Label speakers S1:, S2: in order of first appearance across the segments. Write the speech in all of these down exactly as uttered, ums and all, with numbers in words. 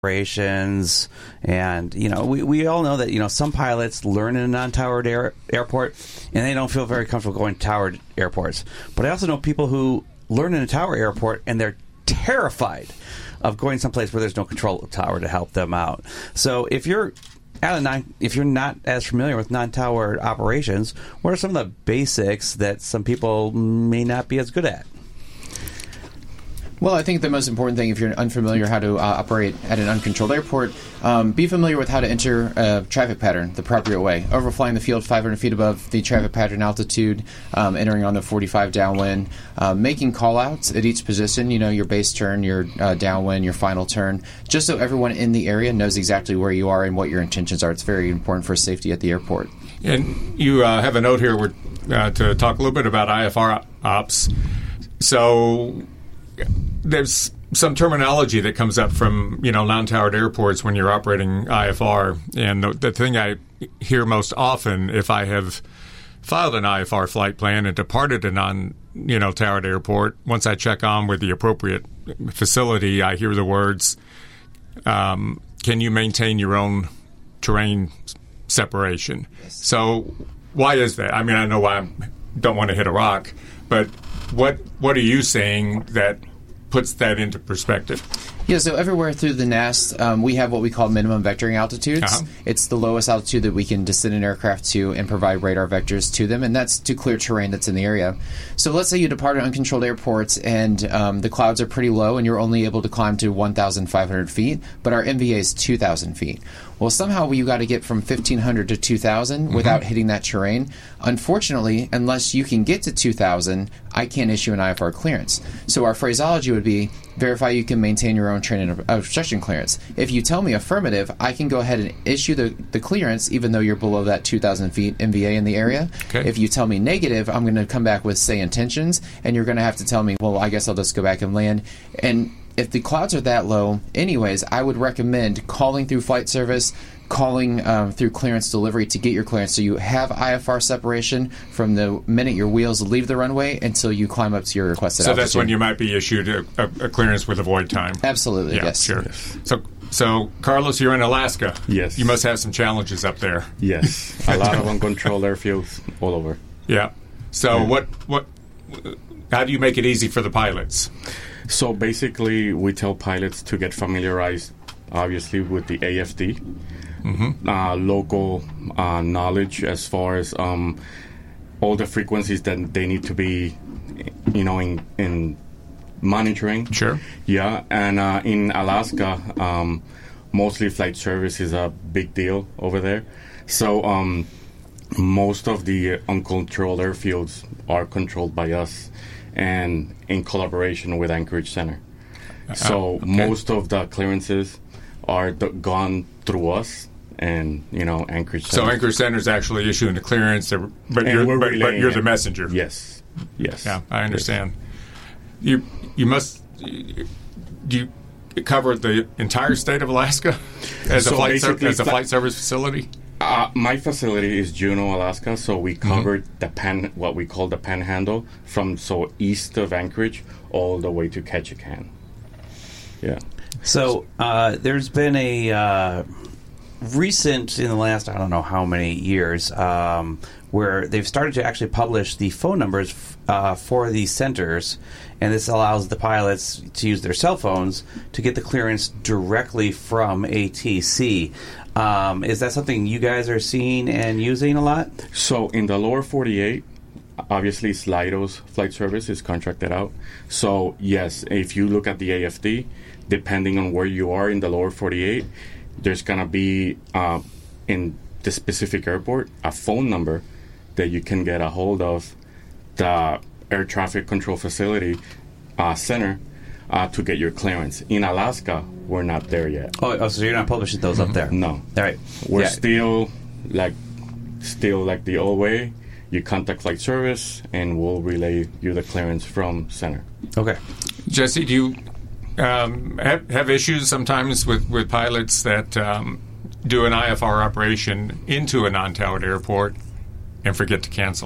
S1: operations, and you know we, we all know that you know some pilots learn in a non-towered air, airport and they don't feel very comfortable going to towered airports. But I also know people who learn in a tower airport and they're terrified of going someplace where there's no control tower to help them out. So if you're at a non, if you're not as familiar with non-towered operations, what are some of the basics that some people may not be as good at?
S2: Well, I think the most important thing, if you're unfamiliar how to uh, operate at an uncontrolled airport, um, be familiar with how to enter a traffic pattern the appropriate way. Overflying the field five hundred feet above the traffic pattern altitude, um, entering on the forty-five downwind, uh, making call-outs at each position, you know, your base turn, your uh, downwind, your final turn, just so everyone in the area knows exactly where you are and what your intentions are. It's very important for safety at the airport.
S3: And you uh, have a note here where, uh, to talk a little bit about I F R ops. So there's some terminology that comes up from, you know, non-towered airports when you're operating I F R. And the, the thing I hear most often, if I have filed an I F R flight plan and departed a non, you know, towered airport, once I check on with the appropriate facility, I hear the words, um, can you maintain your own terrain separation? Yes. So why is that? I mean, I know why I don't want to hit a rock, but what what are you saying that puts that into perspective?
S2: Yeah, so everywhere through the N A S, um, we have what we call minimum vectoring altitudes.
S3: Uh-huh.
S2: It's the lowest altitude that we can descend an aircraft to and provide radar vectors to them, and that's to clear terrain that's in the area. So let's say you depart at uncontrolled airports and um, the clouds are pretty low and you're only able to climb to one thousand five hundred feet, but our M V A is two thousand feet. Well, somehow you got to get from fifteen hundred to two thousand mm-hmm. without hitting that terrain. Unfortunately, unless you can get to two thousand, I can't issue an I F R clearance. So our phraseology would be, verify you can maintain your own terrain obstruction clearance. If you tell me affirmative, I can go ahead and issue the, the clearance even though you're below that two thousand feet M V A in the area.
S3: Okay.
S2: If you tell me negative, I'm going to come back with, say, intentions, and you're going to have to tell me, well, I guess I'll just go back and land. And if the clouds are that low, anyways, I would recommend calling through flight service, calling um, through clearance delivery to get your clearance so you have I F R separation from the minute your wheels leave the runway until you climb up to your requested
S3: so
S2: altitude.
S3: That's when you might be issued a, a, a clearance with a void time.
S2: Absolutely,
S3: yeah,
S2: yes.
S3: Sure.
S4: Yes.
S3: So, so, Carlos, you're in Alaska.
S4: Yes.
S3: You must have some challenges up there.
S4: Yes. A lot of uncontrolled airfields all over.
S3: Yeah. So
S4: yeah.
S3: what, what, how do you make it easy for the pilots?
S4: So basically, we tell pilots to get familiarized, obviously, with the A F D, mm-hmm. uh, local uh, knowledge as far as um, all the frequencies that they need to be, you know, in, in monitoring.
S3: Sure.
S4: Yeah, and uh, in Alaska, um, mostly flight service is a big deal over there. So um, most of the uncontrolled airfields are controlled by us and in collaboration with Anchorage Center. Uh, so okay. most of the clearances are d- gone through us and, you know, Anchorage Center.
S3: So Anchorage Center is actually issuing the clearance, but you're, but, but you're the messenger.
S4: Yes. Yes.
S3: Yeah, I understand. Yes. You you must do you cover the entire state of Alaska as
S4: so
S3: a flight ser- as a
S4: fl-
S3: flight service facility?
S4: Uh, my facility is Juneau, Alaska, so we covered mm-hmm. the pan, what we call the Panhandle, from so east of Anchorage all the way to Ketchikan. Yeah.
S1: So uh, there's been a uh, recent, in the last I don't know how many years, um, where they've started to actually publish the phone numbers f- uh, for these centers, and this allows the pilots to use their cell phones to get the clearance directly from A T C. Um, is that something you guys are seeing and using a lot?
S4: So in the lower forty-eight, obviously Slido's flight service is contracted out. So yes, if you look at the A F D, depending on where you are in the lower forty-eight, there's going to be uh, in the specific airport a phone number that you can get a hold of the air traffic control facility uh, center uh, to get your clearance. In Alaska, we're not there yet.
S1: Oh, oh so you're not publishing those up there?
S4: No.
S1: All right.
S4: We're
S1: yeah.
S4: still like still like the old way. You contact flight service, and we'll relay you the clearance from center.
S1: Okay.
S3: Jesse, do you um, have, have issues sometimes with, with pilots that um, do an I F R operation into a non-towered airport and forget to cancel?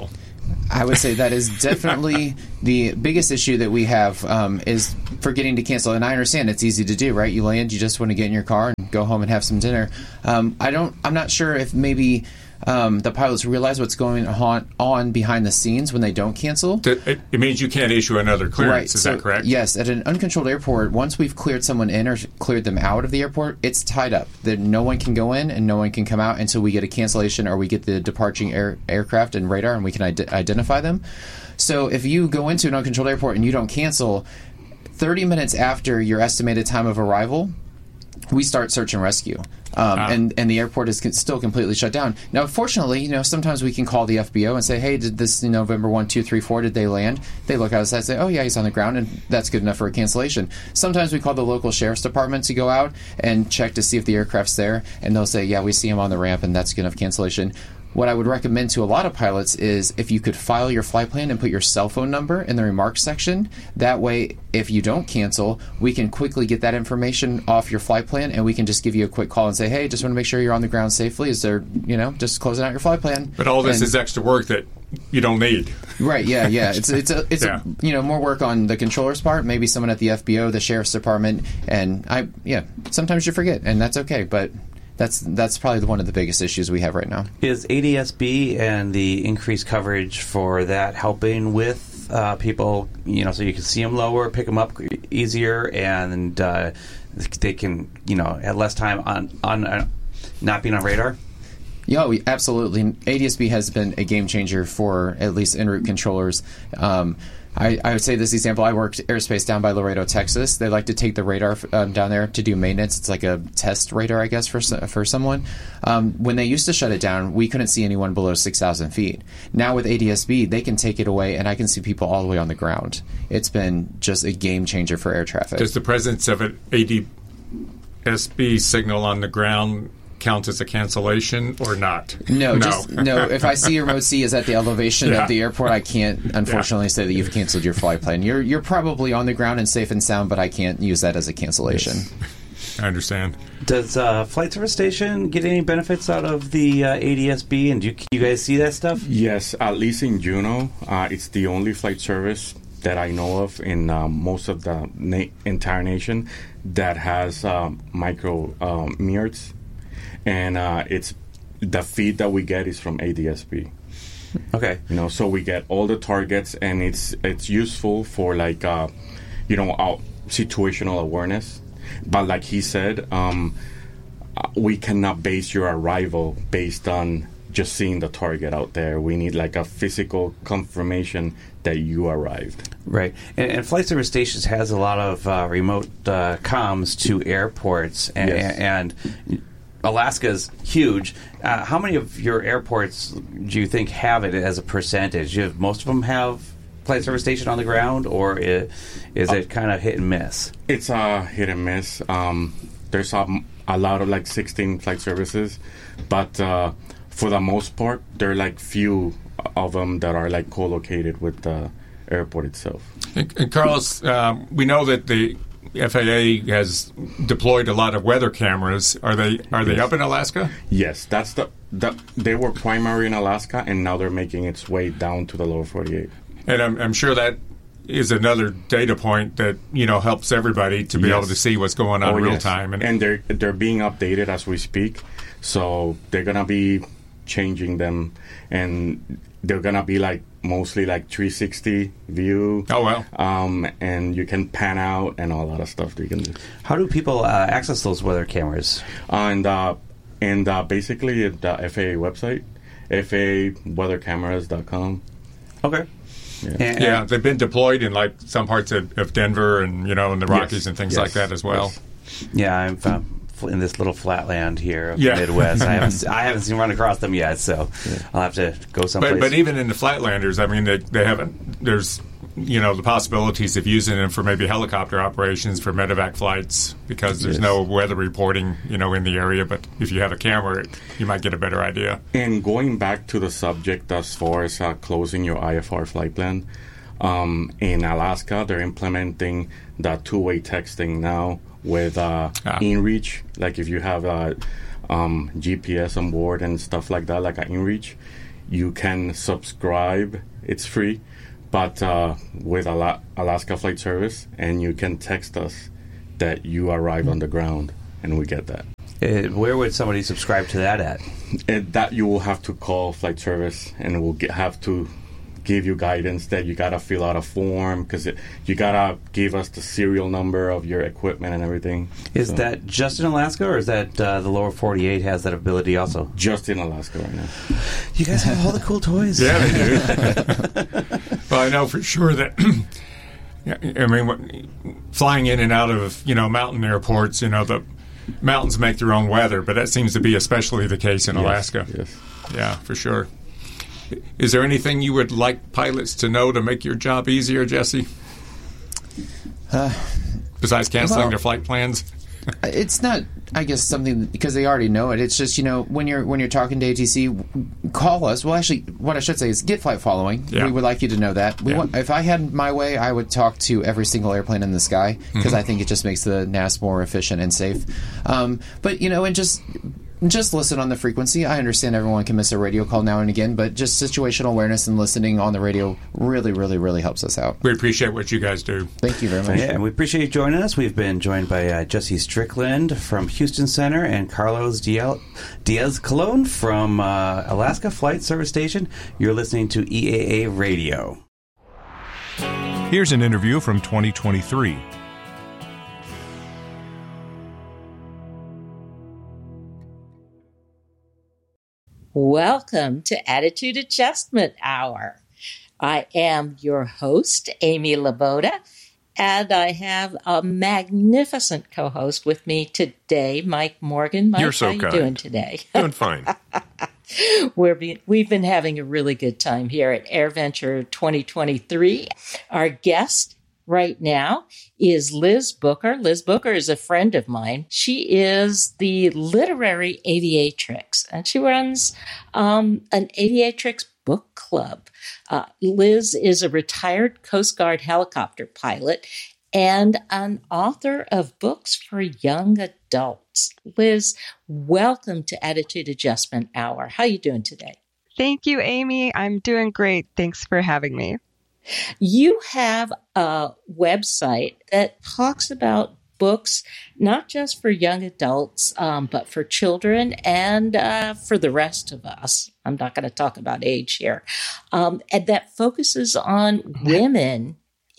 S2: I would say that is definitely the biggest issue that we have um, is forgetting to cancel. And I understand it's easy to do, right? You land, you just want to get in your car and go home and have some dinner. Um, I don't. I'm not sure if maybe um, the pilots realize what's going on, on behind the scenes when they don't cancel.
S3: It, it means you can't issue another clearance.
S2: Right.
S3: Is
S2: so,
S3: that correct?
S2: Yes. At an uncontrolled airport, once we've cleared someone in or cleared them out of the airport, it's tied up. That no one can go in and no one can come out until we get a cancellation or we get the departing air, aircraft and radar and we can ide- identify them. So if you go into an uncontrolled airport and you don't cancel, thirty minutes after your estimated time of arrival, we start search and rescue. Um, ah. and, and the airport is con- still completely shut down. Now, fortunately, you know, sometimes we can call the F B O and say, hey, did this you know, November one, two, three, four, did they land? They look outside and say, oh, yeah, he's on the ground, and that's good enough for a cancellation. Sometimes we call the local sheriff's department to go out and check to see if the aircraft's there, and they'll say, yeah, we see him on the ramp, and that's good enough cancellation. What I would recommend to a lot of pilots is if you could file your flight plan and put your cell phone number in the remarks section. That way, if you don't cancel, we can quickly get that information off your flight plan and we can just give you a quick call and say, hey, just want to make sure you're on the ground safely. Is there, you know, just closing out your flight plan.
S3: But all this
S2: and,
S3: is extra work that you don't need.
S2: Right, yeah, yeah. It's it's a, it's
S3: yeah.
S2: a, you know, more work on the controller's part, maybe someone at the F B O, the sheriff's department, and I yeah, sometimes you forget, and that's okay, but That's that's probably one of the biggest issues we have right now.
S1: Is A D S B and the increased coverage for that helping with uh, people, you know, so you can see them lower, pick them up easier, and uh, they can, you know, have less time on, on uh, not being on radar?
S2: Yeah, we, absolutely. A D S B has been a game changer for at least en route controllers. Um, I, I would say this example, I worked airspace down by Laredo, Texas. They like to take the radar um, down there to do maintenance. It's like a test radar, I guess, for for someone. Um, when they used to shut it down, we couldn't see anyone below six thousand feet. Now with A D S B, they can take it away, and I can see people all the way on the ground. It's been just a game changer for air traffic.
S3: Does the presence of an A D S B signal on the ground count as a cancellation or not?
S2: No,
S3: no.
S2: Just, no. If I see your remote C is at the elevation
S3: yeah.
S2: of the airport, I can't, unfortunately, yeah. say that you've canceled your flight plan. You're you're probably on the ground and safe and sound, but I can't use that as a cancellation.
S3: Yes. I understand.
S1: Does uh, Flight Service Station get any benefits out of the uh, A D S B, and do you, you guys see that stuff?
S4: Yes, at least in Juneau, uh, it's the only flight service that I know of in uh, most of the na- entire nation that has uh, micro um, mirrors. And uh, it's the feed that we get is from A D S B.
S1: Okay,
S4: you know, so we get all the targets, and it's it's useful for like uh, you know uh, situational awareness. But like he said, um, we cannot base your arrival based on just seeing the target out there. We need like a physical confirmation that you arrived.
S1: Right, and, and Flight Service Stations has a lot of uh, remote uh, comms to airports, and.
S4: Yes.
S1: and, and Alaska's huge. Uh, how many of your airports do you think have it as a percentage? You, most of them have Flight Service Station on the ground, or is, is uh, it kind of hit and miss?
S4: It's a uh, hit and miss. Um, there's a, a lot of like sixteen flight services, but uh, for the most part, there are like few of them that are like co-located with the airport itself.
S3: And, and Carlos, um, we know that the F A A has deployed a lot of weather cameras. Are they are they
S4: yes.
S3: up in Alaska?
S4: Yes, that's the, the they were primary in Alaska, and now they're making its way down to the lower forty-eight.
S3: And I'm, I'm sure that is another data point that you know helps everybody to be
S4: yes.
S3: able to see what's going on
S4: oh,
S3: real
S4: yes.
S3: time.
S4: And, and they're they're being updated as we speak, so they're gonna be changing them, and they're gonna be like mostly like three sixty view.
S3: Oh, wow.
S4: Um, and you can pan out and all that of stuff that you can do.
S1: How do people uh, access those weather cameras?
S4: And uh, and uh, basically the F A A website, F A A weather cameras dot com.
S1: Okay.
S4: Yeah.
S1: And,
S3: yeah, they've been deployed in like some parts of, of Denver and you know in the Rockies
S4: yes.
S3: and things
S4: yes.
S3: like that as well.
S4: Yes.
S1: Yeah, I'm from in this little flatland here of
S3: yeah.
S1: the Midwest. I haven't I haven't seen run across them yet, so yeah. I'll have to go someplace.
S3: But, but even in the Flatlanders, I mean, they, they haven't. There's you know the possibilities of using them for maybe helicopter operations for medevac flights because there's
S4: yes.
S3: no weather reporting you know in the area. But if you have a camera, it, you might get a better idea.
S4: And going back to the subject as far as uh, closing your I F R flight plan, um, in Alaska they're implementing the two-way texting now. With uh,
S3: ah.
S4: InReach, like if you have uh, um, G P S on board and stuff like that, like an InReach, You can subscribe. It's free, but uh, with Ala- Alaska Flight Service, and you can text us that you arrive on the ground, and we get that.
S1: Uh, where would somebody subscribe to that at?
S4: And that you will have to call Flight Service, and we'll get, have to give you guidance that you gotta fill out a form, because you gotta give us the serial number of your equipment and everything.
S1: Is
S4: So,
S1: that just in Alaska, or is that uh, the lower forty-eight has that ability also?
S4: just in Alaska right now?
S1: You guys have all the cool toys.
S3: Yeah, they do. Well, I know for sure that. I mean, what, flying in and out of you know mountain airports, you know the mountains make their own weather, but that seems to be especially the case in
S4: Yes,
S3: Alaska.
S4: Yes.
S3: Yeah, for sure. Is there anything you would like pilots to know to make your job easier, Jesse?
S2: Uh,
S3: Besides canceling
S2: well-
S3: their flight plans?
S2: It's not, I guess, something because they already know it. It's just, you know, when you're when you're talking to A T C, call us. Well, actually, what I should say is get flight following.
S3: Yeah.
S2: We would like you to know that. We
S3: Yeah.
S2: want, if I had my way, I would talk to every single airplane in the sky because
S3: Mm-hmm.
S2: I think it just makes the N A S more efficient and safe. Um, but, you know, and just just listen on the frequency. I understand everyone can miss a radio call now and again, but just situational awareness and listening on the radio really, really, really helps us out.
S3: We appreciate what you guys do.
S2: Thank you very much.
S1: Yeah, and we appreciate you joining us. We've been joined by uh, Jesse Strickland from Houston Center and Carlos Diel- Diaz-Colon from uh, Alaska Flight Service Station. You're listening to E A A Radio.
S5: Here's an interview from twenty twenty-three.
S6: Welcome to Attitude Adjustment Hour. I am your host, Amy Laboda, and I have a magnificent co-host with me today, Mike Morgan. Mike,
S5: You're so
S6: how you
S5: kind.
S6: doing today?
S5: Doing fine.
S6: We're be, we've been having a really good time here at AirVenture twenty twenty-three. Our guest right now is Liz Booker. Liz Booker is a friend of mine. She is the literary aviatrix, and she runs um, an aviatrix book club. Uh, Liz is a retired Coast Guard helicopter pilot and an author of books for young adults. Liz, welcome to Attitude Adjustment Hour. How are you doing today?
S7: Thank you, Amy. I'm doing great. Thanks for having me.
S6: You have a website that talks about books, not just for young adults, um, but for children and uh, for the rest of us. I'm not going to talk about age here. Um, and that focuses on women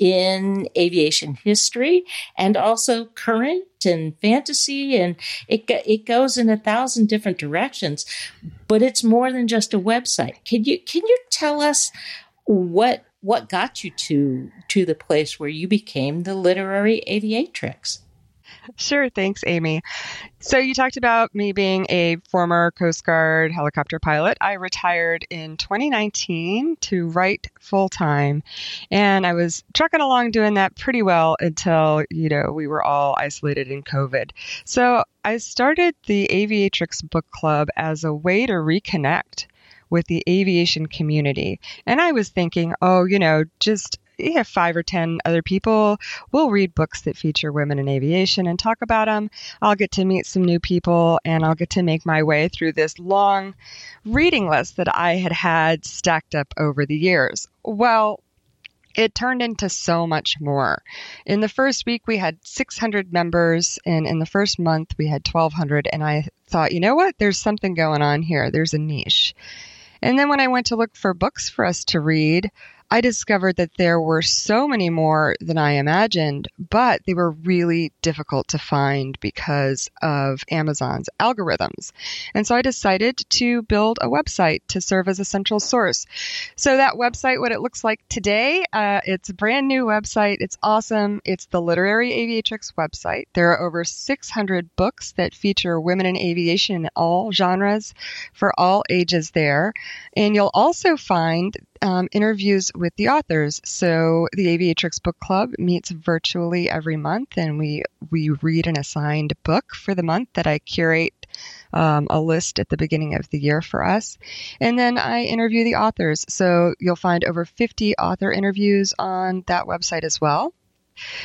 S6: in aviation history and also current and fantasy, and it go- it goes in a thousand different directions. But it's more than just a website. Can you can you tell us what what got you to to the place where you became the literary aviatrix?
S7: Sure. Thanks, Amy. So you talked about me being a former Coast Guard helicopter pilot. I retired in twenty nineteen to write full time, and I was trucking along doing that pretty well until, you know, we were all isolated in COVID. So I started the Aviatrix Book Club as a way to reconnect with the aviation community. And I was thinking, oh, you know, just yeah, five or ten other people. We'll read books that feature women in aviation and talk about them. I'll get to meet some new people, and I'll get to make my way through this long reading list that I had had stacked up over the years. Well, it turned into so much more. In the first week, we had six hundred members, and in the first month, we had twelve hundred. And I thought, you know what? There's something going on here. There's a niche. And then when I went to look for books for us to read, I discovered that there were so many more than I imagined, but they were really difficult to find because of Amazon's algorithms. And so I decided to build a website to serve as a central source. So that website, what it looks like today, uh, it's a brand new website. It's awesome. It's the Literary Aviatrix website. There are over six hundred books that feature women in aviation in all genres for all ages there. And you'll also find Um, interviews with the authors. So the Aviatrix Book Club meets virtually every month, and we we read an assigned book for the month that I curate um, a list at the beginning of the year for us. And then I interview the authors. So you'll find over fifty author interviews on that website as well.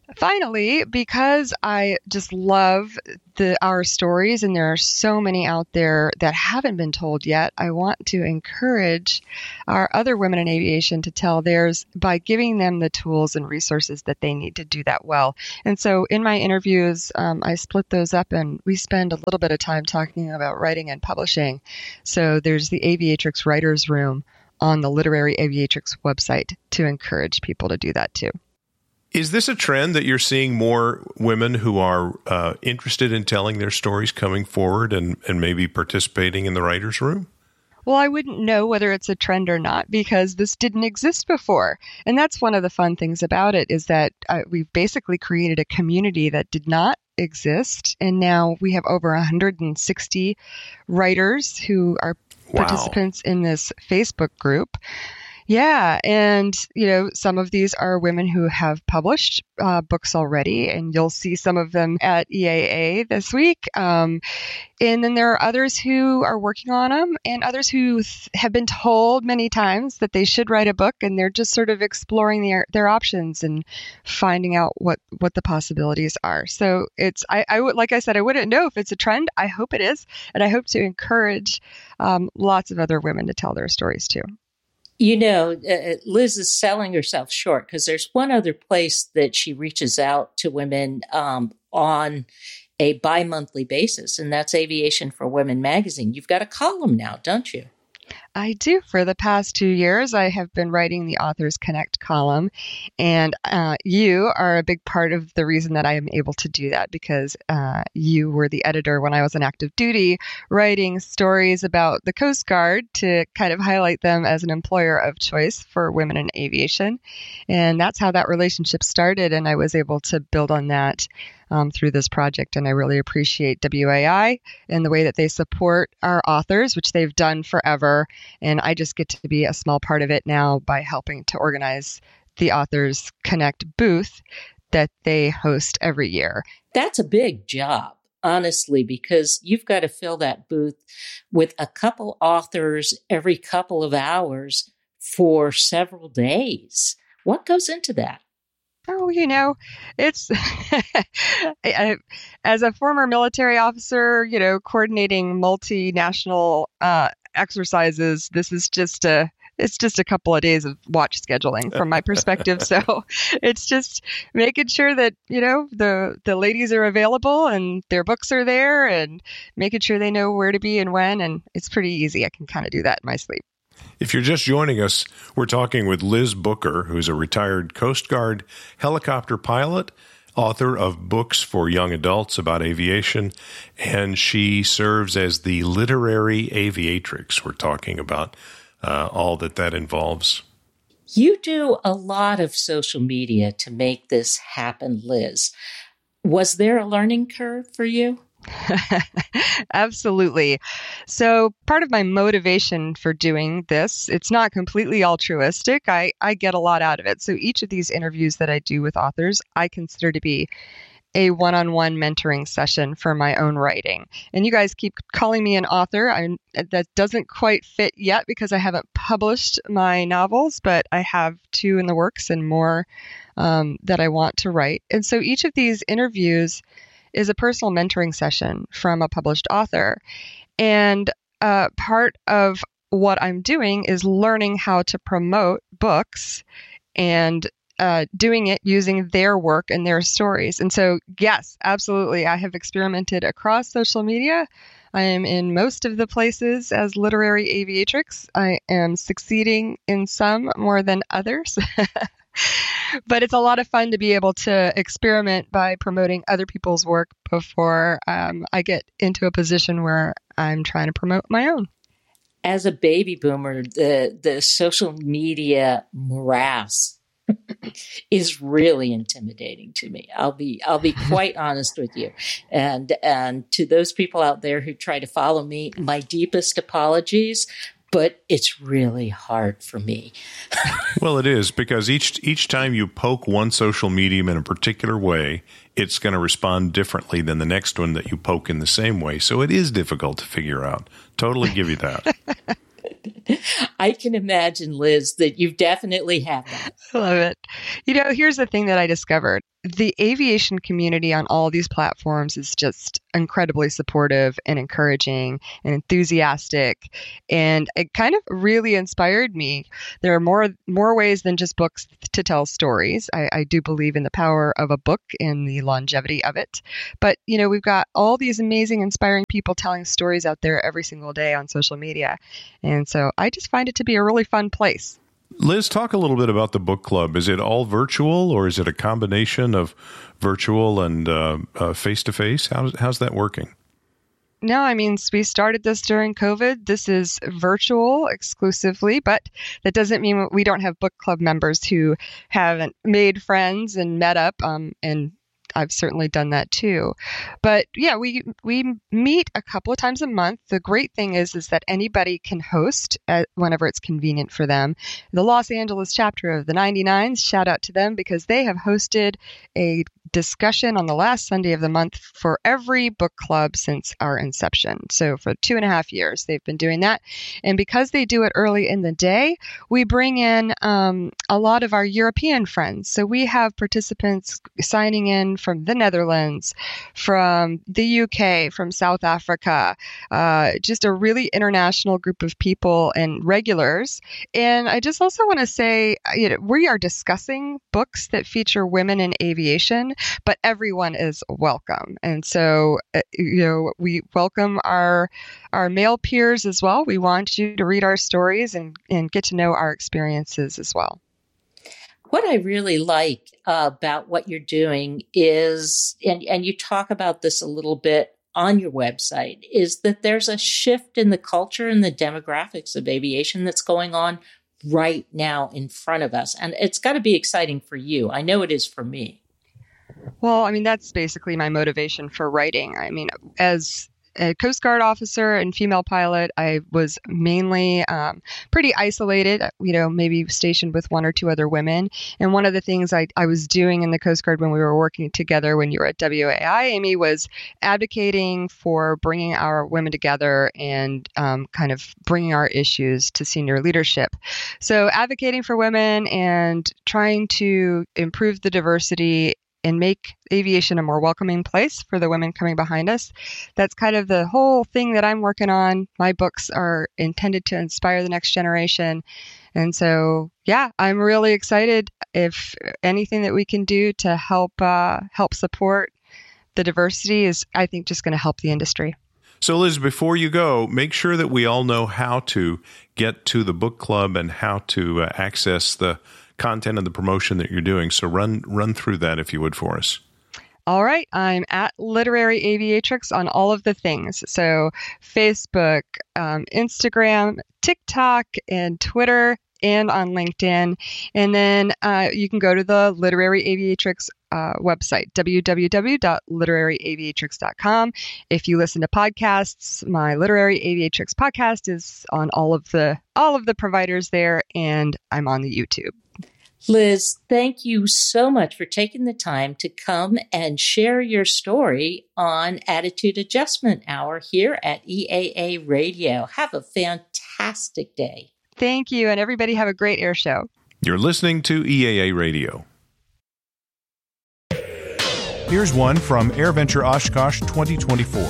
S7: Finally, because I just love the our stories, and there are so many out there that haven't been told yet, I want to encourage our other women in aviation to tell theirs by giving them the tools and resources that they need to do that well. And so in my interviews, um, I split those up, and we spend a little bit of time talking about writing and publishing. So there's the Aviatrix Writers Room on the Literary Aviatrix website to encourage people to do that too.
S5: Is this a trend that you're seeing more women who are uh, interested in telling their stories coming forward and, and maybe participating in the writer's room?
S7: Well, I wouldn't know whether it's a trend or not because this didn't exist before. And that's one of the fun things about it is that uh, we've basically created a community that did not exist. And now we have over one hundred sixty writers who are
S5: Wow.
S7: participants in this Facebook group. Yeah, and, you know, some of these are women who have published uh, books already, and you'll see some of them at E A A this week. Um, and then there are others who are working on them, and others who th- have been told many times that they should write a book, and they're just sort of exploring their their options and finding out what, what the possibilities are. So it's, I, I would, like I said, I wouldn't know if it's a trend. I hope it is, and I hope to encourage um, lots of other women to tell their stories too.
S6: You know, uh, Liz is selling herself short because there's one other place that she reaches out to women um, on a bi-monthly basis, and that's Aviation for Women magazine. You've got a column now, don't you?
S7: I do. For the past two years, I have been writing the Authors Connect column, and uh, you are a big part of the reason that I am able to do that because uh, you were the editor when I was on active duty, writing stories about the Coast Guard to kind of highlight them as an employer of choice for women in aviation. And that's how that relationship started, and I was able to build on that Um, through this project. And I really appreciate W A I and the way that they support our authors, which they've done forever. And I just get to be a small part of it now by helping to organize the Authors Connect booth that they host every year.
S6: That's a big job, honestly, because you've got to fill that booth with a couple authors every couple of hours for several days. What goes into that?
S7: Oh, you know, it's I, as a former military officer, you know, coordinating multinational uh, exercises. This is just a it's just a couple of days of watch scheduling from my perspective. So it's just making sure that, you know, the the ladies are available and their books are there and making sure they know where to be and when. And it's pretty easy. I can kind of do that in my sleep.
S5: If you're just joining us, we're talking with Liz Booker, who's a retired Coast Guard helicopter pilot, author of books for young adults about aviation, and she serves as the Literary Aviatrix. We're talking about uh, all that that involves.
S6: You do a lot of social media to make this happen, Liz. Was there a learning curve for you?
S7: Absolutely. So part of my motivation for doing this, it's not completely altruistic. I, I get a lot out of it. So each of these interviews that I do with authors, I consider to be a one-on-one mentoring session for my own writing. And you guys keep calling me an author. I'm, that doesn't quite fit yet because I haven't published my novels, but I have two in the works and more um, that I want to write. And so each of these interviews is a personal mentoring session from a published author. And uh, part of what I'm doing is learning how to promote books and uh, doing it using their work and their stories. And so, yes, absolutely. I have experimented across social media. I am in most of the places as Literary Aviatrix. I am succeeding in some more than others. But it's a lot of fun to be able to experiment by promoting other people's work before um, I get into a position where I'm trying to promote my own.
S6: As a baby boomer, the, the social media morass is really intimidating to me. I'll be I'll be quite honest with you. And and to those people out there who try to follow me, my deepest apologies. But it's really hard for me.
S5: Well, it is, because each each time you poke one social medium in a particular way, it's going to respond differently than the next one that you poke in the same way. So it is difficult to figure out. Totally give you that.
S6: I can imagine, Liz, that you've definitely had that.
S7: I love it. You know, here's the thing that I discovered. the aviation community on all these platforms is just incredibly supportive and encouraging and enthusiastic, and it kind of really inspired me. There are more more ways than just books to tell stories. I, I do believe in the power of a book and the longevity of it. But, you know, we've got all these amazing, inspiring people telling stories out there every single day on social media. And so I just find it to be a really fun place.
S5: Liz, talk a little bit about the book club. Is it all virtual, or is it a combination of virtual and uh, uh, face-to-face? How's, how's that working?
S7: No, I mean, we started this during COVID. This is virtual exclusively, but that doesn't mean we don't have book club members who haven't made friends and met up, um, and I've certainly done that too. But yeah, we we meet a couple of times a month. The great thing is is that anybody can host at, whenever it's convenient for them. The Los Angeles chapter of the ninety-nines, shout out to them, because they have hosted a discussion on the last Sunday of the month for every book club since our inception. So for two and a half years, they've been doing that. And because they do it early in the day, we bring in um, a lot of our European friends. So we have participants signing in from the Netherlands, from the U K, from South Africa, uh, just a really international group of people and regulars. And I just also want to say, you know, we are discussing books that feature women in aviation, but everyone is welcome. And so, uh, you know, we welcome our our male peers as well. We want you to read our stories and, and get to know our experiences as well.
S6: What I really like uh, about what you're doing is, and, and you talk about this a little bit on your website, is that there's a shift in the culture and the demographics of aviation that's going on right now in front of us. And it's got to be exciting for you. I know it is for me.
S7: Well, I mean, that's basically my motivation for writing. I mean, as a Coast Guard officer and female pilot, I was mainly um, pretty isolated, you know, maybe stationed with one or two other women. And one of the things I, I was doing in the Coast Guard when we were working together when you were at W A I, Amy, was advocating for bringing our women together and um, kind of bringing our issues to senior leadership. So advocating for women and trying to improve the diversity and make aviation a more welcoming place for the women coming behind us. That's kind of the whole thing that I'm working on. My books are intended to inspire the next generation. And so, yeah, I'm really excited if anything that we can do to help uh, help support the diversity is, I think, just going to help the industry.
S5: So, Liz, before you go, make sure that we all know how to get to the book club and how to uh, access the content and the promotion that you're doing. So run run through that, if you would, for us.
S7: All right. I'm at Literary Aviatrix on all of the things. So Facebook, um, Instagram, TikTok, and Twitter, and on LinkedIn. And then uh, you can go to the Literary Aviatrix uh, website, w w w dot literary aviatrix dot com. If you listen to podcasts, my Literary Aviatrix podcast is on all of the all of the providers there, and I'm on the YouTube.
S6: Liz, thank you so much for taking the time to come and share your story on Attitude Adjustment Hour here at E A A Radio. Have a fantastic day.
S7: Thank you, and everybody have a great air show.
S5: You're listening to E A A Radio.
S8: Here's one from AirVenture Oshkosh twenty twenty-four.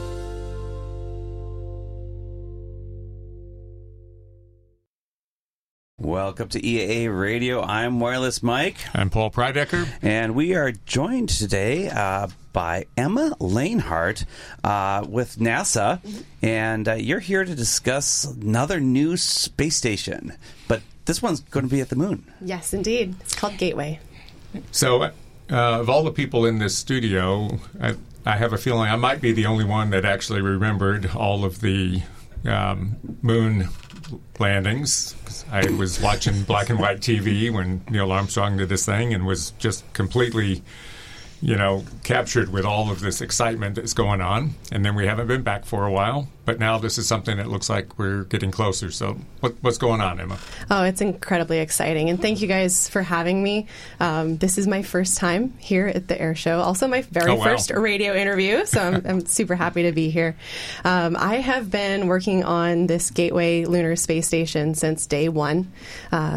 S1: Welcome to E A A Radio. I'm Wireless Mike.
S3: I'm Paul Prydecker.
S1: And we are joined today uh, by Emma Lanehart uh, with NASA. And uh, you're here to discuss another new space station. But this one's going to be at the moon.
S9: Yes, indeed. It's called Gateway.
S3: So, uh, of all the people in this studio, I, I have a feeling I might be the only one that actually remembered all of the um, moon landings. I was watching black and white T V when Neil Armstrong did this thing and was just completely, you know, captured with all of this excitement that's going on. And then we haven't been back for a while, but now this is something that looks like we're getting closer. So what, what's going on, Emma?
S9: Oh, it's incredibly exciting. And thank you guys for having me. Um, this is my first time here at the Air Show. Also my very
S3: oh, wow.
S9: first radio interview. So I'm, I'm super happy to be here. Um, I have been working on this Gateway Lunar Space Station since day one. Um,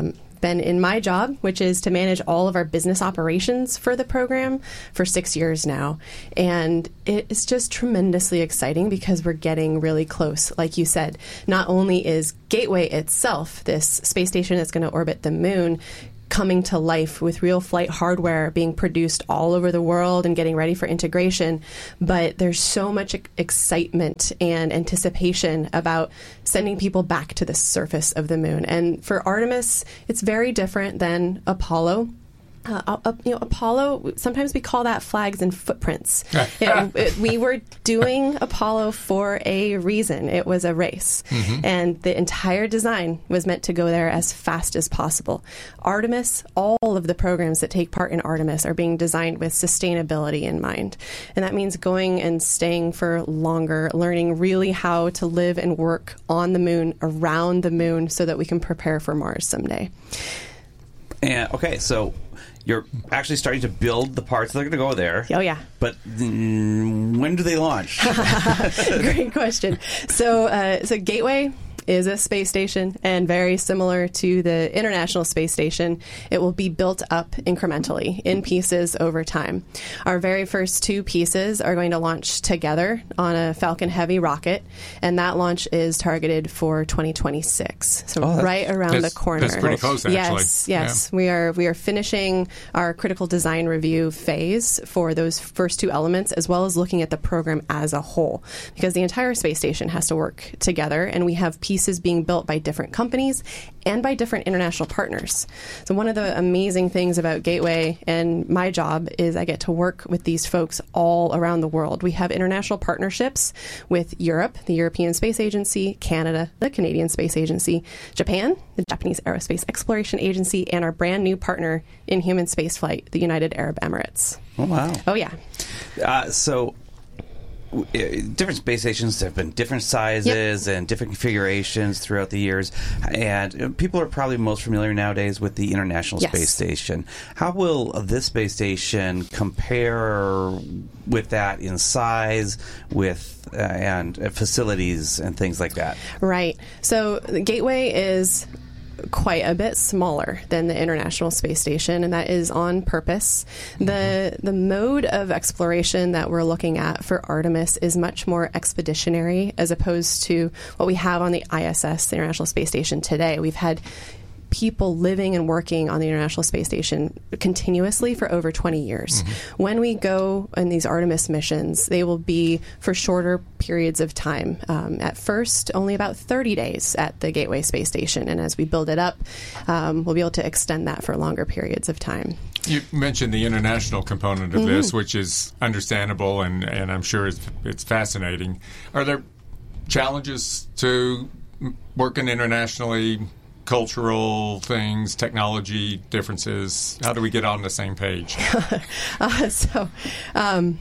S9: been in my job, which is to manage all of our business operations for the program, for six years now. And it's just tremendously exciting because we're getting really close. Like you said, not only is Gateway itself, this space station that's going to orbit the moon, coming to life with real flight hardware being produced all over the world and getting ready for integration, but there's so much excitement and anticipation about sending people back to the surface of the moon. And for Artemis, it's very different than Apollo. Uh, uh, you know, Apollo, sometimes we call that flags and footprints. it, it, we were doing Apollo for a reason. It was a race. Mm-hmm. And the entire design was meant to go there as fast as possible. Artemis, all of the programs that take part in Artemis are being designed with sustainability in mind. And that means going and staying for longer, learning really how to live and work on the moon, around the moon, so that we can prepare for Mars someday.
S1: And, okay, so you're actually starting to build the parts that are going to go there.
S9: Oh, yeah.
S1: But mm, when do they launch?
S9: Great question. So, uh, so Gateway is a space station, and very similar to the International Space Station, it will be built up incrementally in pieces over time. Our very first two pieces are going to launch together on a Falcon Heavy rocket, and that launch is targeted for twenty twenty-six. So
S3: oh,
S9: right around the corner.
S3: That's pretty close, actually.
S9: Yes, yes. Yeah. We are we are finishing our critical design review phase for those first two elements, as well as looking at the program as a whole, because the entire space station has to work together, and we have pieces pieces being built by different companies and by different international partners. So one of the amazing things about Gateway and my job is I get to work with these folks all around the world. We have international partnerships with Europe, the European Space Agency, Canada, the Canadian Space Agency, Japan, the Japanese Aerospace Exploration Agency, and our brand new partner in human spaceflight, the United Arab Emirates.
S1: Oh, wow.
S9: Oh, yeah.
S1: Uh, so different space stations have been different sizes yep. and different configurations throughout the years, and people are probably most familiar nowadays with the International yes. Space Station. How will this space station compare with that in size, with uh, and uh, facilities and things like that?
S9: Right. So the Gateway is quite a bit smaller than the International Space Station, and that is on purpose. The the mode of exploration that we're looking at for Artemis is much more expeditionary as opposed to what we have on the I S S, the International Space Station, today. We've had people living and working on the International Space Station continuously for over twenty years. Mm-hmm. When we go on these Artemis missions, they will be for shorter periods of time. Um, at first, only about thirty days at the Gateway Space Station, and as we build it up, um, we'll be able to extend that for longer periods of time.
S3: You mentioned the international component of mm-hmm. this, which is understandable, and, and I'm sure it's, it's fascinating. Are there challenges to working internationally? Cultural things, technology differences? How do we get on the same page?
S9: uh, so, um,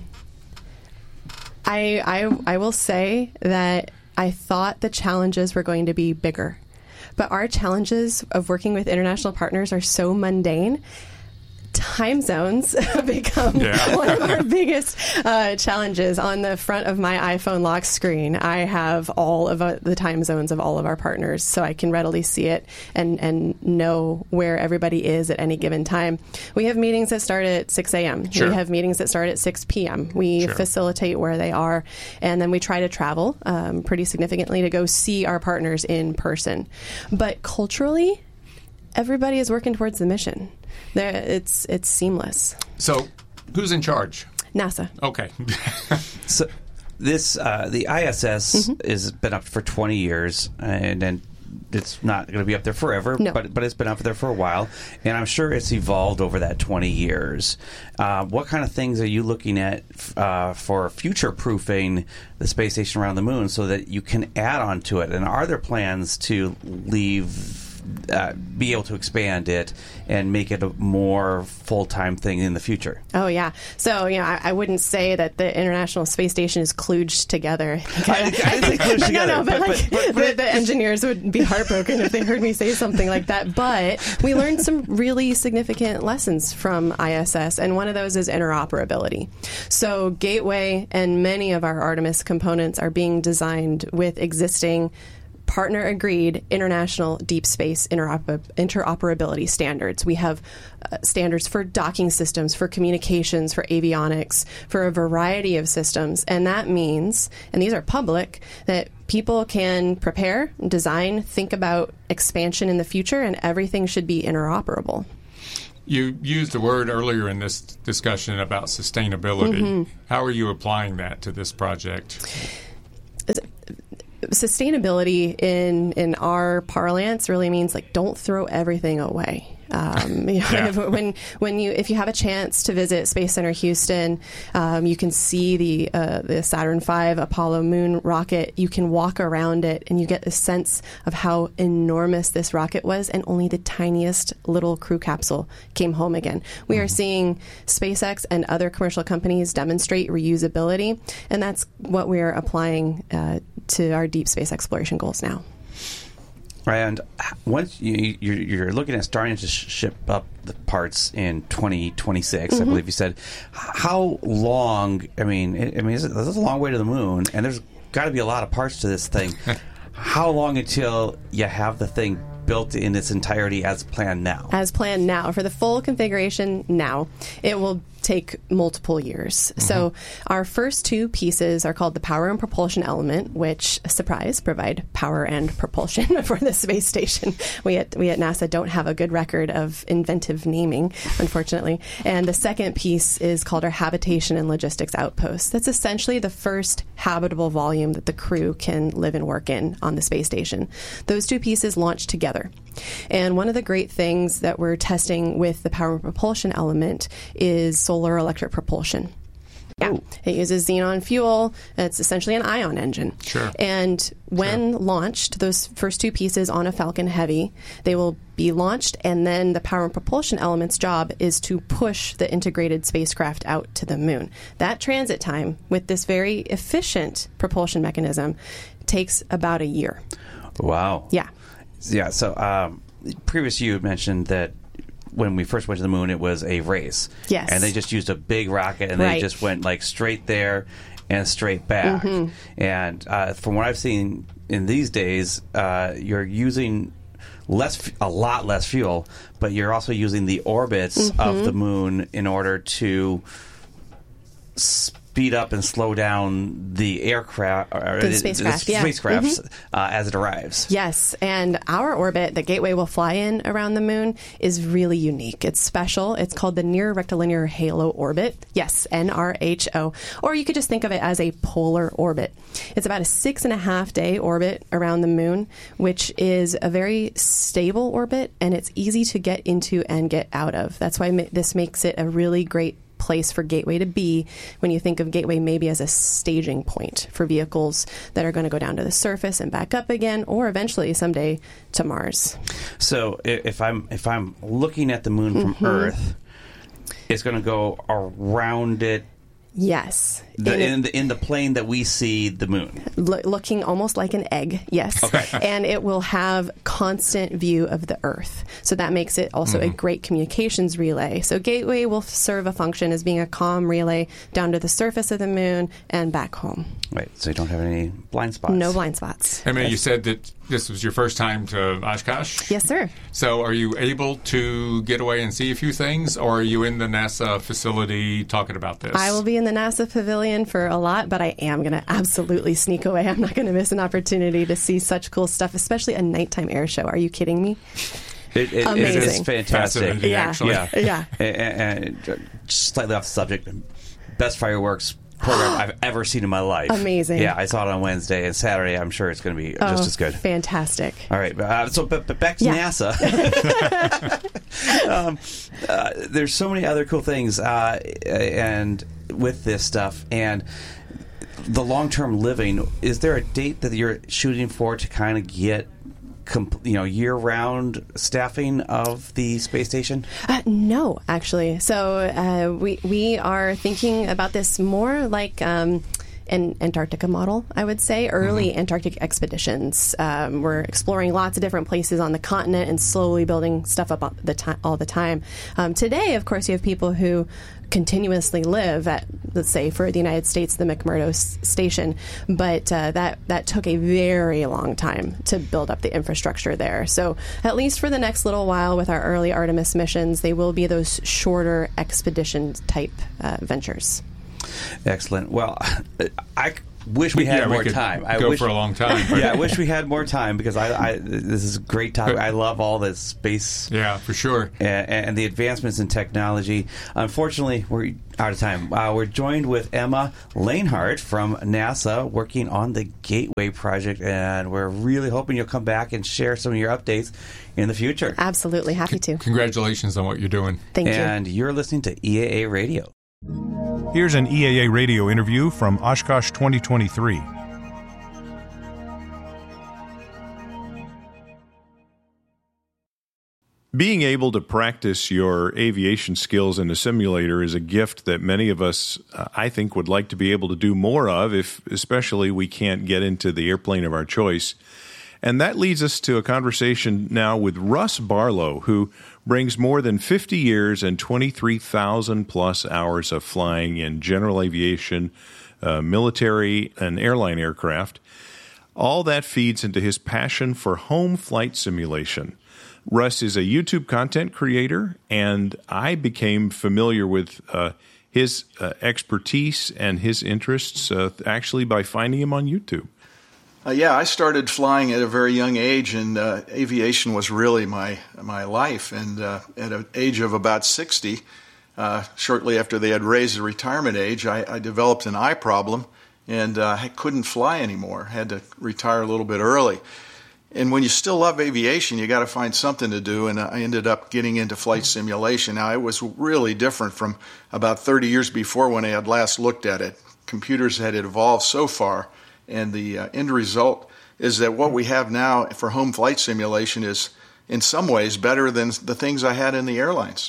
S9: I, I I will say that I thought the challenges were going to be bigger, but our challenges of working with international partners are so mundane. Time zones become yeah. one of our biggest uh, challenges. On the front of my iPhone lock screen, I have all of uh, the time zones of all of our partners, so I can readily see it and, and know where everybody is at any given time. We have meetings that start at six a.m. Sure. We have meetings that start at six p.m. We sure. facilitate where they are, and then we try to travel um, pretty significantly to go see our partners in person. But culturally, everybody is working towards the mission. There, it's it's seamless.
S3: So, who's in charge?
S9: NASA.
S3: Okay.
S1: So, this uh, the I S S mm-hmm. has been up for twenty years, and then it's not going to be up there forever.
S9: No.
S1: but but it's been up there for a while, and I'm sure it's evolved over that twenty years. Uh, what kind of things are you looking at uh, for future proofing the space station around the moon so that you can add on to it? And are there plans to leave? Uh, be able to expand it and make it a more full-time thing in the future?
S9: Oh, yeah. So, you know, I, I wouldn't say that the International Space Station is kludged together.
S1: I, I didn't say kludged together.
S9: No, no, but, but, like, but, but, but the, the engineers would be heartbroken if they heard me say something like that. But we learned some really significant lessons from I S S, and one of those is interoperability. So Gateway and many of our Artemis components are being designed with existing partner agreed international deep space interoper- interoperability standards. We have uh, standards for docking systems, for communications, for avionics, for a variety of systems. And that means, and these are public, that people can prepare, design, think about expansion in the future, and everything should be interoperable.
S3: You used a word earlier in this discussion about sustainability.
S9: Mm-hmm.
S3: How are you applying that to this project?
S9: Sustainability in in our parlance really means like don't throw everything away. Um, you know,
S3: Yeah.
S9: if, when when you if you have a chance to visit Space Center Houston, um, you can see the uh, the Saturn five Apollo moon rocket. You can walk around it, and you get a sense of how enormous this rocket was, and only the tiniest little crew capsule came home again. We are seeing SpaceX and other commercial companies demonstrate reusability, and that's what we are applying uh, to our deep space exploration goals now.
S1: And once you, you're, you're looking at starting to sh- ship up the parts in twenty twenty-six,
S9: Mm-hmm.
S1: I believe you said, how long, I mean, I mean, this is a long way to the moon, and there's got to be a lot of parts to this thing. How long until you have the thing built in its entirety as planned now?
S9: As planned now. For the full configuration now, it will take multiple years. Mm-hmm. So our first two pieces are called the power and propulsion element, which, surprise, provide power and propulsion for the space station. We at, we at NASA don't have a good record of inventive naming, unfortunately. And the second piece is called our habitation and logistics outpost. That's essentially the first habitable volume that the crew can live and work in on the space station. Those two pieces launch together. And one of the great things that we're testing with the power and propulsion element is solar electric propulsion. Yeah, Ooh. It uses xenon fuel. It's essentially an ion engine.
S3: Sure.
S9: And when
S3: sure.
S9: launched, those first two pieces on a Falcon Heavy, they will be launched, and then the power and propulsion element's job is to push the integrated spacecraft out to the moon. That transit time, with this very efficient propulsion mechanism, takes about a year.
S1: Wow.
S9: Yeah.
S1: Yeah, so um, previous you mentioned that when we first went to the moon, it was a race.
S9: Yes.
S1: And they just used a big rocket, and
S9: right.
S1: they just went like straight there and straight back.
S9: Mm-hmm.
S1: And uh, from what I've seen in these days, uh, you're using less, a lot less fuel, but you're also using the orbits
S9: mm-hmm.
S1: of the moon in order to speed up and slow down the aircraft, or
S9: the spacecraft,
S1: the
S9: yeah.
S1: spacecrafts
S9: mm-hmm.
S1: uh, as it arrives.
S9: Yes, and our orbit that Gateway will fly in around the moon is really unique. It's special. It's called the Near Rectilinear Halo Orbit. Yes, N R H O. Or you could just think of it as a polar orbit. It's about a six and a half day orbit around the moon, which is a very stable orbit, and it's easy to get into and get out of. That's why ma- this makes it a really great place for Gateway to be when you think of Gateway maybe as a staging point for vehicles that are going to go down to the surface and back up again, or eventually someday to Mars.
S1: So if I'm if I'm looking at the moon from mm-hmm. Earth, it's going to go around it.
S9: Yes.
S1: The,
S9: in,
S1: in the in the plane that we see the moon.
S9: Lo- looking almost like an egg, yes.
S1: Okay.
S9: And it will have constant view of the Earth. So that makes it also mm-hmm. a great communications relay. So Gateway will serve a function as being a comm relay down to the surface of the moon and back home.
S1: Right. So you don't have any blind spots.
S9: No blind spots.
S3: I mean, you said that this was your first time to Oshkosh?
S9: Yes, sir.
S3: So are you able to get away and see a few things, or are you in the NASA facility talking about this?
S9: I will be in the NASA pavilion for a lot, but I am going to absolutely sneak away. I'm not going to miss an opportunity to see such cool stuff, especially a nighttime air show. Are you kidding me?
S1: It, it, it is fantastic.
S3: Yeah. Actually.
S9: Yeah. yeah.
S1: And, and slightly off the subject, best fireworks program I've ever seen in my life.
S9: Amazing.
S1: Yeah, I saw it on Wednesday, and Saturday I'm sure it's going to be
S9: oh,
S1: just as good.
S9: Fantastic.
S1: All right, uh, so but, but back to
S9: yeah.
S1: NASA. um, uh, there's so many other cool things, uh, and with this stuff and the long-term living. Is there a date that you're shooting for to kind of get Com- you know, year-round staffing of the space station?
S9: Uh, no, actually. So uh, we we are thinking about this more like um, an Antarctica model, I would say, early mm-hmm. Antarctic expeditions. Um, we're exploring lots of different places on the continent and slowly building stuff up all the, ti- all the time. Um, today, of course, you have people who continuously live at, let's say, for the United States, the McMurdo s- station, but uh, that that took a very long time to build up the infrastructure there. So at least for the next little while with our early Artemis missions, they will be those shorter expedition type uh, ventures.
S1: Excellent. Well, I wish we had
S3: yeah,
S1: more
S3: we could
S1: time. I
S3: go
S1: wish,
S3: for a long time. But
S1: yeah, I wish we had more time because I, I this is a great topic. I love all this space.
S3: Yeah, for sure.
S1: And, and the advancements in technology. Unfortunately, we're out of time. Uh, we're joined with Emma Lanehart from NASA working on the Gateway project, and we're really hoping you'll come back and share some of your updates in the future.
S9: Absolutely. Happy to.
S3: Congratulations on what you're doing.
S9: Thank
S1: and
S9: you.
S1: And you're listening to E A A Radio.
S8: Here's an E A A radio interview from Oshkosh twenty twenty-three.
S5: Being able to practice your aviation skills in a simulator is a gift that many of us, uh, I think, would like to be able to do more of, if especially we can't get into the airplane of our choice. And that leads us to a conversation now with Russ Barlow, who brings more than fifty years and twenty-three thousand plus hours of flying in general aviation, uh, military, and airline aircraft. All that feeds into his passion for home flight simulation. Russ is a YouTube content creator, and I became familiar with uh, his uh, expertise and his interests uh, actually by finding him on YouTube.
S10: Uh, yeah, I started flying at a very young age, and uh, aviation was really my my life. And uh, at an age of about sixty, uh, shortly after they had raised the retirement age, I, I developed an eye problem, and uh, I couldn't fly anymore. Had to retire a little bit early. And when you still love aviation, you got to find something to do, and I ended up getting into flight simulation. Now, it was really different from about thirty years before when I had last looked at it. Computers had evolved so far. And the uh, end result is that what we have now for home flight simulation is, in some ways, better than the things I had in the airlines.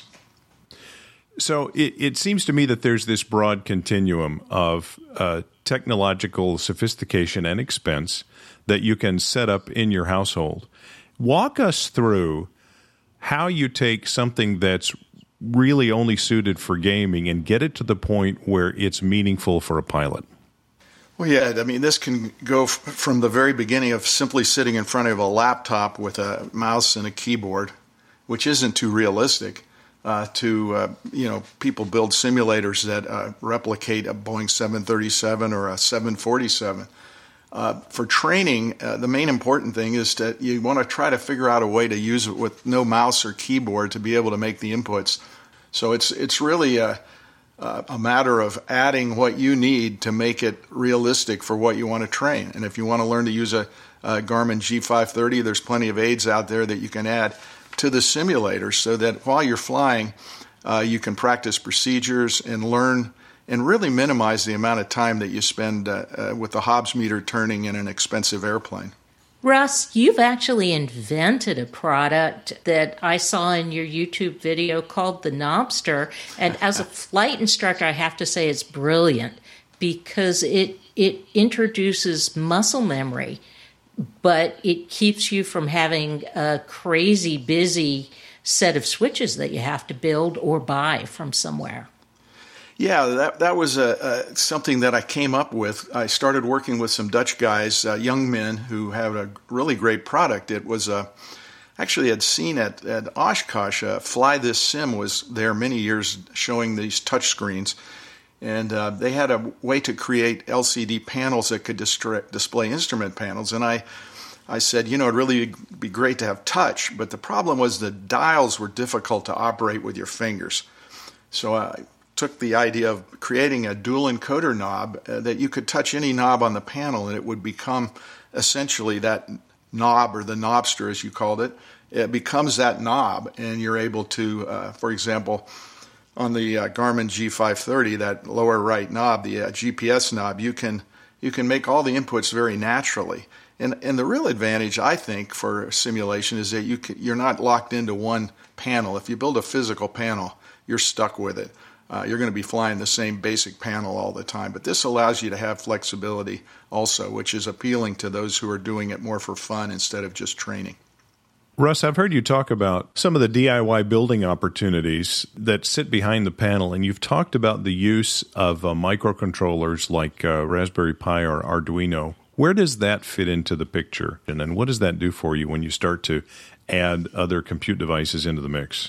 S5: So it, it seems to me that there's this broad continuum of uh, technological sophistication and expense that you can set up in your household. Walk us through how you take something that's really only suited for gaming and get it to the point where it's meaningful for a pilot.
S10: Well, yeah, I mean, this can go f- from the very beginning of simply sitting in front of a laptop with a mouse and a keyboard, which isn't too realistic, uh, to, uh, you know, people build simulators that uh, replicate a Boeing seven thirty-seven or a seven forty-seven. Uh, for training, uh, the main important thing is that you want to try to figure out a way to use it with no mouse or keyboard to be able to make the inputs. So it's it's really a Uh, a matter of adding what you need to make it realistic for what you want to train. And if you want to learn to use a, a Garmin G five thirty, there's plenty of aids out there that you can add to the simulator so that while you're flying, uh, you can practice procedures and learn and really minimize the amount of time that you spend uh, uh, with the Hobbs meter turning in an expensive airplane.
S6: Russ, you've actually invented a product that I saw in your YouTube video called the Knobster. And as a flight instructor, I have to say it's brilliant because it it introduces muscle memory, but it keeps you from having a crazy busy set of switches that you have to build or buy from somewhere.
S10: Yeah, that that was a, a, something that I came up with. I started working with some Dutch guys, uh, young men who have a really great product. It was uh, actually I'd seen at, at Oshkosh, uh, Fly This Sim was there many years showing these touch screens. And uh, they had a way to create L C D panels that could distra- display instrument panels. And I, I said, you know, it'd really be great to have touch. But the problem was the dials were difficult to operate with your fingers. So I took the idea of creating a dual encoder knob uh, that you could touch any knob on the panel and it would become essentially that knob, or the knobster as you called it. It becomes that knob, and you're able to, uh, for example, on the uh, Garmin G five thirty, that lower right knob, the uh, G P S knob, you can you can make all the inputs very naturally. And and the real advantage, I think, for simulation is that you can, you're not locked into one panel. If you build a physical panel, you're stuck with it. uh, you're going to be flying the same basic panel all the time. But this allows you to have flexibility also, which is appealing to those who are doing it more for fun instead of just training.
S5: Russ, I've heard you talk about some of the D I Y building opportunities that sit behind the panel, and you've talked about the use of uh, microcontrollers like uh, Raspberry Pi or Arduino. Where does that fit into the picture, and then what does that do for you when you start to add other compute devices into the mix?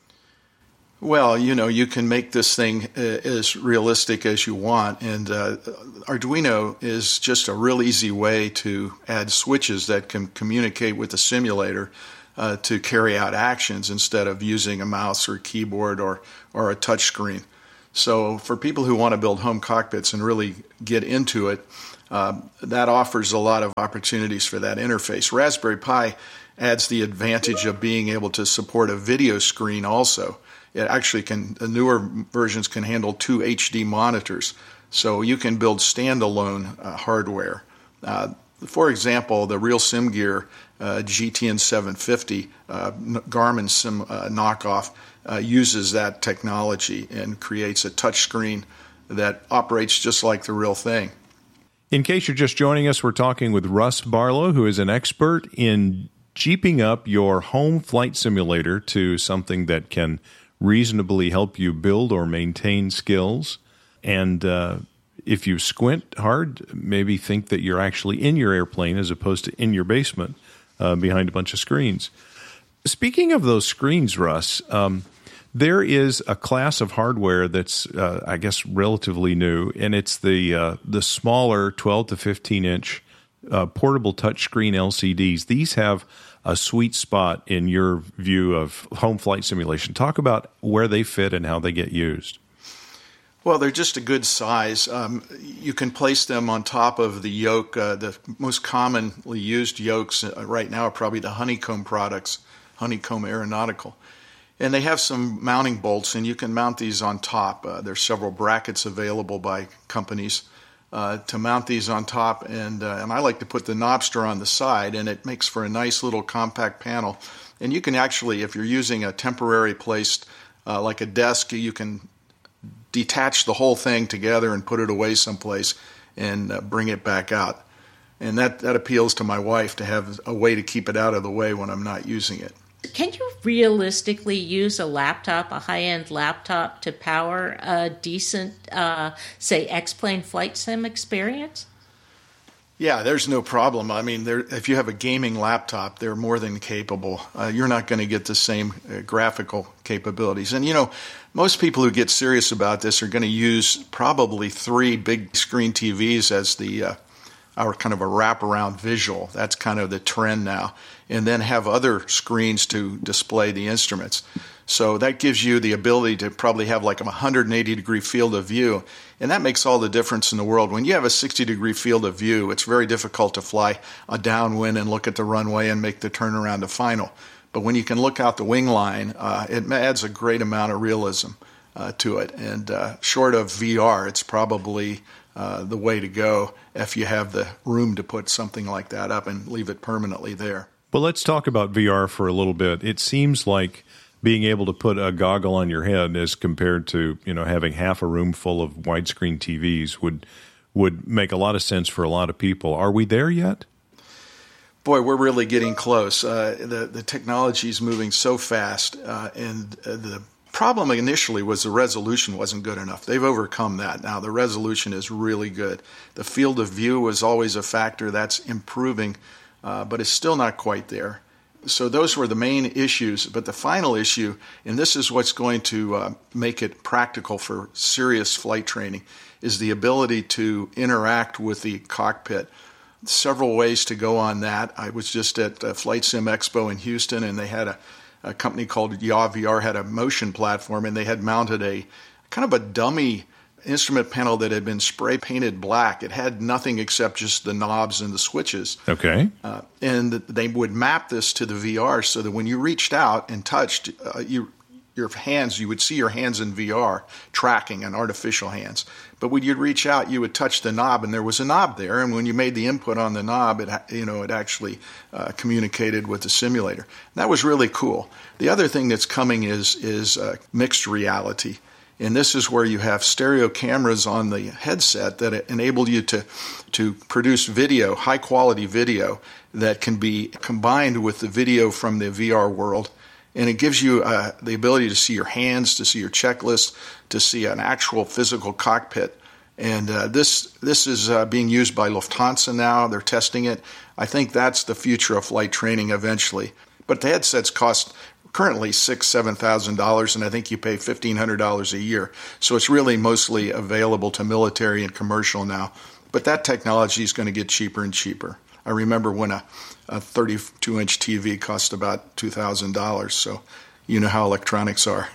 S10: Well, you know, you can make this thing uh, as realistic as you want, and uh, Arduino is just a real easy way to add switches that can communicate with the simulator uh, to carry out actions instead of using a mouse or keyboard or, or a touch screen. So for people who want to build home cockpits and really get into it, uh, that offers a lot of opportunities for that interface. Raspberry Pi adds the advantage of being able to support a video screen also. It actually can, the newer versions can handle two H D monitors, so you can build standalone uh, hardware. Uh, for example, the Real SimGear uh, G T N seven fifty uh, Garmin Sim uh, knockoff uh, uses that technology and creates a touchscreen that operates just like the real thing.
S5: In case you're just joining us, we're talking with Russ Barlow, who is an expert in jeeping up your home flight simulator to something that can reasonably help you build or maintain skills. And uh, if you squint hard, maybe think that you're actually in your airplane as opposed to in your basement uh, behind a bunch of screens. Speaking of those screens, Russ, um, there is a class of hardware that's, uh, I guess, relatively new, and it's the uh, the smaller twelve to fifteen inch uh, portable touchscreen L C Ds. These have a sweet spot in your view of home flight simulation. Talk about where they fit and how they get used.
S10: Well, they're just a good size. Um, you can place them on top of the yoke. Uh, the most commonly used yokes uh, right now are probably the Honeycomb products, Honeycomb Aeronautical. And they have some mounting bolts, and you can mount these on top. Uh, there's several brackets available by companies Uh, to mount these on top, and uh, and I like to put the Knobster on the side, and it makes for a nice little compact panel. And you can actually, if you're using a temporary placed, uh, like a desk, you can detach the whole thing together and put it away someplace and uh, bring it back out. And that, that appeals to my wife to have a way to keep it out of the way when I'm not using it.
S6: Can you realistically use a laptop, a high-end laptop, to power a decent, uh, say, X-plane flight sim experience?
S10: Yeah, there's no problem. I mean, there, if you have a gaming laptop, they're more than capable. Uh, you're not going to get the same uh, graphical capabilities. And, you know, most people who get serious about this are going to use probably three big screen T Vs as the uh, our kind of a wraparound visual. That's kind of the trend now. And then have other screens to display the instruments. So that gives you the ability to probably have like a one hundred eighty degree field of view. And that makes all the difference in the world. When you have a sixty degree field of view, it's very difficult to fly a downwind and look at the runway and make the turnaround to final. But when you can look out the wing line, uh, it adds a great amount of realism uh, to it. And uh, short of V R, it's probably uh, the way to go if you have the room to put something like that up and leave it permanently there.
S5: Well, let's talk about V R for a little bit. It seems like being able to put a goggle on your head as compared to, you know, having half a room full of widescreen T Vs would would make a lot of sense for a lot of people. Are we there yet?
S10: Boy, we're really getting close. Uh, the, the technology is moving so fast, uh, and uh, the problem initially was the resolution wasn't good enough. They've overcome that. Now the resolution is really good. The field of view was always a factor. That's improving. Uh, but it's still not quite there. So those were the main issues. But the final issue, and this is what's going to uh, make it practical for serious flight training, is the ability to interact with the cockpit. Several ways to go on that. I was just at uh, Flight Sim Expo in Houston, and they had a, a company called Yaw V R had a motion platform, and they had mounted a kind of a dummy instrument panel that had been spray painted black. It had nothing except just the knobs and the switches.
S5: Okay.
S10: Uh, and they would map this to the V R so that when you reached out and touched uh, you, your hands, you would see your hands in V R tracking and artificial hands. But when you'd reach out, you would touch the knob, and there was a knob there. And when you made the input on the knob, it you know it actually uh, communicated with the simulator. That was really cool. The other thing that's coming is is uh, mixed reality. And this is where you have stereo cameras on the headset that enable you to, to produce video, high-quality video, that can be combined with the video from the V R world. And it gives you uh, the ability to see your hands, to see your checklist, to see an actual physical cockpit. And uh, this this is uh, being used by Lufthansa now. They're testing it. I think that's the future of flight training eventually. But the headsets cost currently six, seven thousand dollars, and I think you pay fifteen hundred dollars a year. So it's really mostly available to military and commercial now. But that technology is going to get cheaper and cheaper. I remember when a, a thirty-two inch T V cost about two thousand dollars. So you know how electronics are.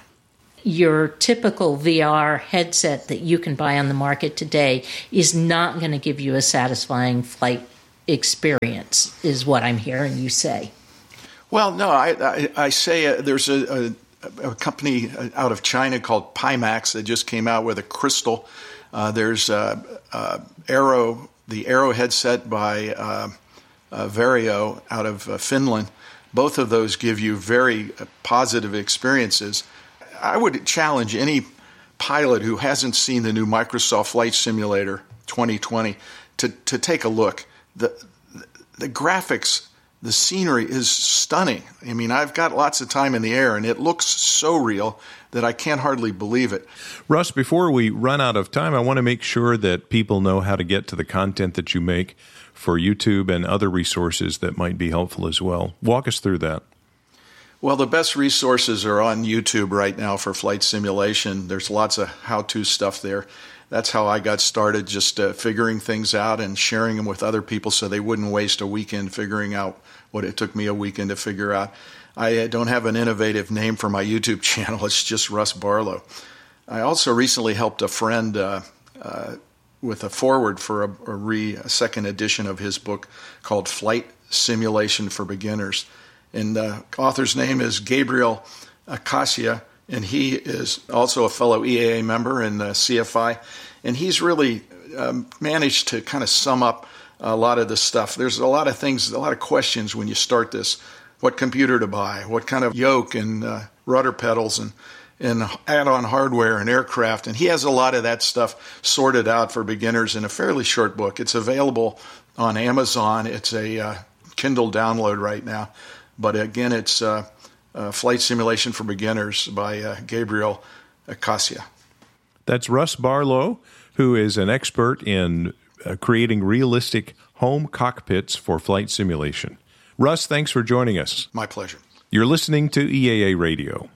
S6: Your typical V R headset that you can buy on the market today is not going to give you a satisfying flight experience, is what I'm hearing you say.
S10: Well, no, I, I, I say uh, there's a, a, a company out of China called Pimax that just came out with a crystal. Uh, there's uh, uh, Aero, the Aero headset by uh, uh, Varjo out of uh, Finland. Both of those give you very uh, positive experiences. I would challenge any pilot who hasn't seen the new Microsoft Flight Simulator twenty twenty to, to take a look. The, the graphics, the scenery is stunning. I mean, I've got lots of time in the air, and it looks so real that I can't hardly believe it.
S5: Russ, before we run out of time, I want to make sure that people know how to get to the content that you make for YouTube and other resources that might be helpful as well. Walk us through that.
S10: Well, the best resources are on YouTube right now for flight simulation. There's lots of how-to stuff there. That's how I got started, just uh, figuring things out and sharing them with other people so they wouldn't waste a weekend figuring out what it took me a weekend to figure out. I don't have an innovative name for my YouTube channel. It's just Russ Barlow. I also recently helped a friend uh, uh, with a foreword for a, a, re, a second edition of his book called Flight Simulation for Beginners. And the author's name is Gabriel Acacia, and he is also a fellow E A A member in the C F I. And he's really um, managed to kind of sum up a lot of this stuff. There's a lot of things, a lot of questions when you start this. What computer to buy, what kind of yoke and uh, rudder pedals and, and add-on hardware and aircraft. And he has a lot of that stuff sorted out for beginners in a fairly short book. It's available on Amazon. It's a uh, Kindle download right now. But again, it's uh, uh, Flight Simulation for Beginners by uh, Gabriel Acacia.
S5: That's Russ Barlow, who is an expert in uh, creating realistic home cockpits for flight simulation. Russ, thanks for joining us.
S10: My pleasure.
S5: You're listening to E A A Radio.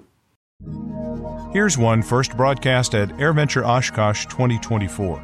S8: Here's one first broadcast at AirVenture Oshkosh twenty twenty-four.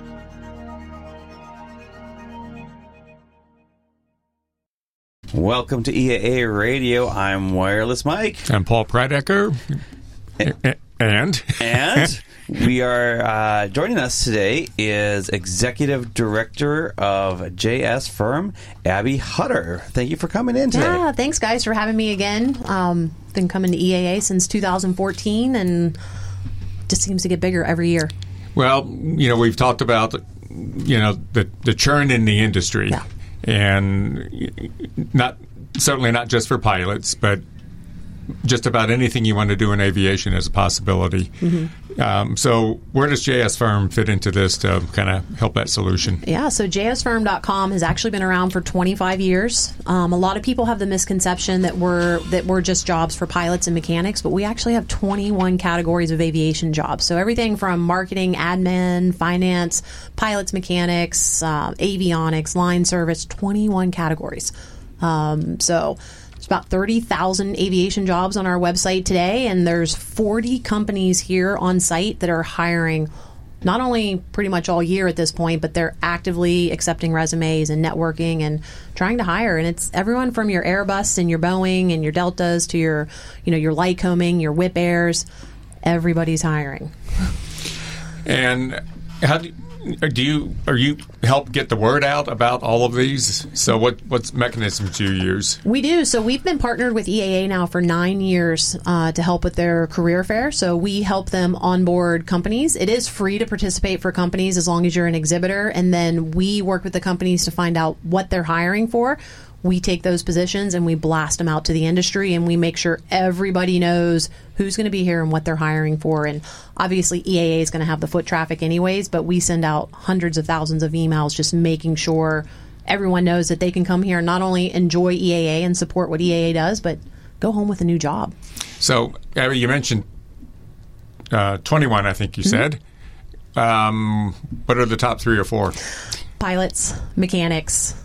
S1: Welcome to E A A Radio. I'm Wireless Mike.
S3: I'm Paul Pradecker. And?
S1: And we are, uh, joining us today is Executive Director of J S Firm, Abby Hutter. Thank you for coming in today.
S11: Yeah, thanks, guys, for having me again. Um, been coming to E A A since two thousand fourteen, and just seems to get bigger every year.
S3: Well, you know, we've talked about, you know, the, the churn in the industry.
S11: Yeah.
S3: And not certainly not just for pilots, but just about anything you want to do in aviation is a possibility. Mm-hmm. Um, so where does J S Firm fit into this to kind of help that solution?
S11: Yeah, so J S firm dot com has actually been around for twenty-five years. Um, a lot of people have the misconception that we're that we're just jobs for pilots and mechanics, but we actually have twenty-one categories of aviation jobs. So everything from marketing, admin, finance, pilots, mechanics, uh, avionics, line service, twenty-one categories. Um, so there's about thirty thousand aviation jobs on our website today, and there's forty companies here on site that are hiring not only pretty much all year at this point, but they're actively accepting resumes and networking and trying to hire. And it's everyone from your Airbus and your Boeing and your Deltas to your, you know, your Lycoming, your Whip Airs. Everybody's hiring.
S3: And how do you, do you are you help get the word out about all of these? So what what mechanisms do you use?
S11: We do. So we've been partnered with E A A now for nine years uh, to help with their career fair. So we help them onboard companies. It is free to participate for companies as long as you're an exhibitor, and then we work with the companies to find out what they're hiring for. we take those positions and we blast them out to the industry, and we make sure everybody knows who's going to be here and what they're hiring for. And obviously E A A is going to have the foot traffic anyways, but we send out hundreds of thousands of emails just making sure everyone knows that they can come here and not only enjoy E A A and support what E A A does, but go home with a new job.
S3: So, Abby, you mentioned uh, twenty-one, I think you
S11: Mm-hmm.
S3: said. Um, what are the top three or four?
S11: Pilots, mechanics,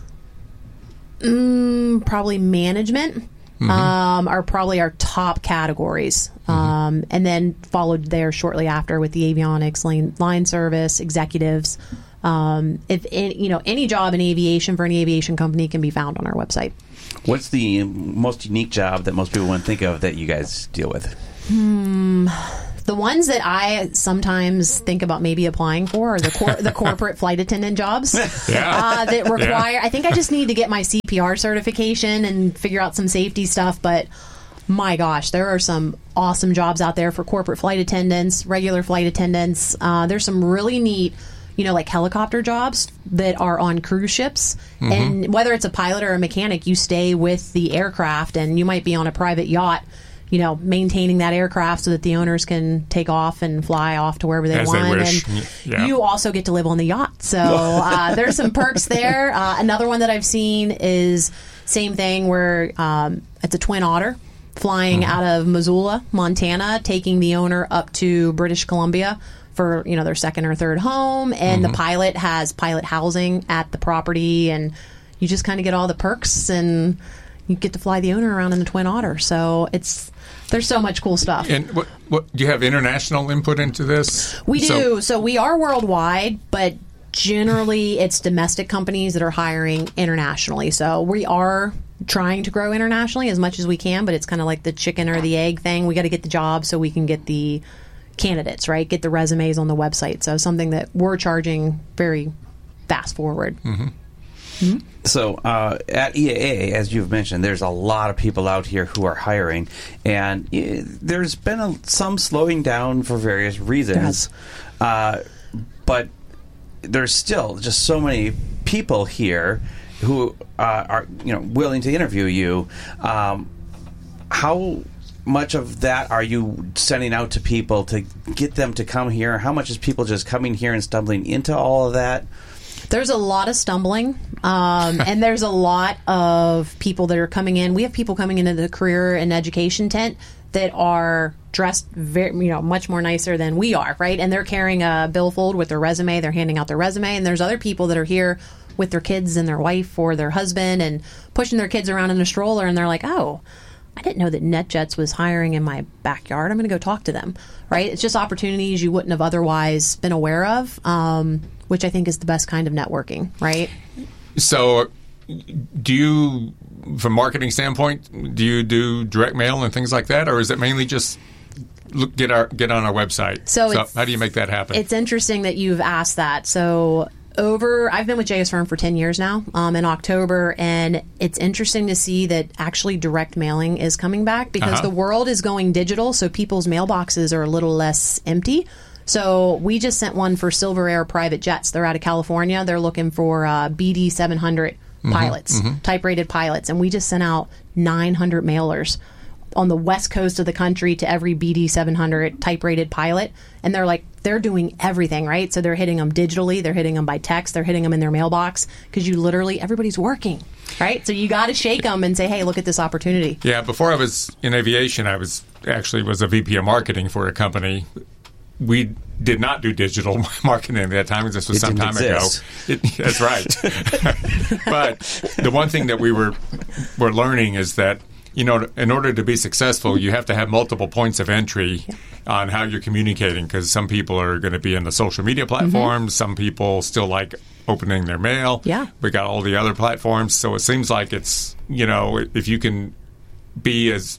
S11: mm, probably management mm-hmm. um, are probably our top categories. Mm-hmm. Um, and then followed there shortly after with the avionics, line, line service, executives. Um, if any, you know, any job in aviation for any aviation company can be found on our website.
S1: What's the most unique job that most people wouldn't think of that you guys deal with?
S11: Hmm. The ones that I sometimes think about maybe applying for are the cor- the corporate flight attendant jobs
S3: yeah.
S11: uh, that require.
S3: Yeah.
S11: I think I just need to get my C P R certification and figure out some safety stuff. But my gosh, there are some awesome jobs out there for corporate flight attendants, regular flight attendants. Uh, there's some really neat, you know, like helicopter jobs that are on cruise ships. Mm-hmm. And whether it's a pilot or a mechanic, you stay with the aircraft, and you might be on a private yacht, you know, maintaining that aircraft so that the owners can take off and fly off to wherever they
S3: As
S11: want.
S3: they wish.
S11: And
S3: yeah.
S11: you also get to live on the yacht. So uh, there's some perks there. Uh, another one that I've seen is same thing where um, it's a Twin Otter flying mm-hmm. out of Missoula, Montana, taking the owner up to British Columbia for, you know, their second or third home. And mm-hmm. the pilot has pilot housing at the property, and you just kind of get all the perks, and you get to fly the owner around in the Twin Otter. So it's there's so much cool stuff.
S3: And what, what do you have international input into this?
S11: We do.
S3: So,
S11: so we are worldwide, but generally it's domestic companies that are hiring internationally. So we are trying to grow internationally as much as we can, but it's kind of like the chicken or the egg thing. We got to get the job so we can get the candidates, right? Get the resumes on the website. So something that we're charging very fast forward.
S3: Mm-hmm.
S11: Mm-hmm.
S1: So uh, at E A A, as you've mentioned, there's a lot of people out here who are hiring, and uh, there's been a, some slowing down for various reasons. Uh, but there's still just so many people here who uh, are, you know, willing to interview you. Um, how much of that are you sending out to people to get them to come here? How much is people just coming here and stumbling into all of that?
S11: There's a lot of stumbling, um, and there's a lot of people that are coming in. We have people coming into the career and education tent that are dressed very, you know, much more nicer than we are, right? And they're carrying a billfold with their resume. They're handing out their resume. And there's other people that are here with their kids and their wife or their husband and pushing their kids around in a stroller, and they're like, oh, I didn't know that NetJets was hiring in my backyard. I'm going to go talk to them, right? It's just opportunities you wouldn't have otherwise been aware of, um, which I think is the best kind of networking, right?
S3: So do you, from a marketing standpoint, do you do direct mail and things like that, or is it mainly just look, get our get on our website?
S11: So,
S3: so how do you make that happen?
S11: It's interesting that you've asked that. So over, I've been with J S Firm for ten years now, um, in October, and it's interesting to see that actually direct mailing is coming back because
S3: Uh-huh.
S11: the world is going digital, so people's mailboxes are a little less empty. So we just sent one for Silver Air private jets. They're out of California. They're looking for uh, B D seven hundred
S3: Mm-hmm,
S11: pilots,
S3: mm-hmm.
S11: type-rated pilots, and we just sent out nine hundred mailers on the west coast of the country to every B D seven hundred type-rated pilot. And they're like, they're doing everything, right? So they're hitting them digitally, they're hitting them by text, they're hitting them in their mailbox, because you literally, everybody's working, right? So you got to shake them and say, hey, look at this opportunity.
S3: Yeah, before I was in aviation, I was actually was a V P of marketing for a company. We did not do digital marketing at that time. This was
S1: It
S3: some
S1: didn't
S3: time
S1: exist.
S3: ago. It, that's right. But the one thing that we were were learning is that, you know, in order to be successful, you have to have multiple points of entry yeah. on how you're communicating, because some people are going to be in the social media platforms. Mm-hmm. Some people still like opening their mail.
S11: Yeah.
S3: We got all the other platforms. So it seems like it's, you know, if you can be as